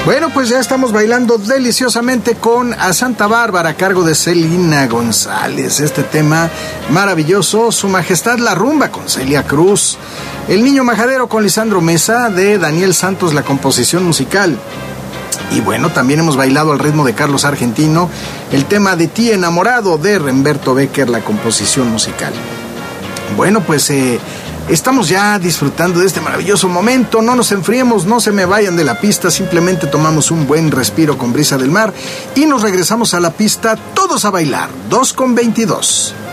Bueno, pues ya estamos bailando deliciosamente con A Santa Bárbara a cargo de Celina González. Este tema maravilloso, Su Majestad la Rumba con Celia Cruz. El Niño Majadero con Lisandro Mesa, de Daniel Santos, la composición musical. Y bueno, también hemos bailado al ritmo de Carlos Argentino el tema De Ti Enamorado, de Remberto Becker, la composición musical. Bueno, pues estamos ya disfrutando de este maravilloso momento. No nos enfriemos, no se me vayan de la pista. Simplemente tomamos un buen respiro con Brisa del Mar y nos regresamos a la pista, todos a bailar. 2:22.